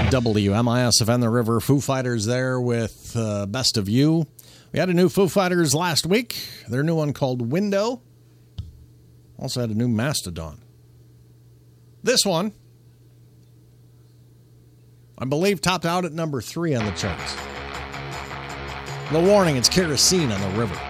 WMISFN The River. Foo Fighters there with Best of You. We had a new Foo Fighters last week. Their new one called Window. Also had a new Mastodon. This one, I believe, topped out at number 3 on the charts. The Warning, it's Kerosene on the River.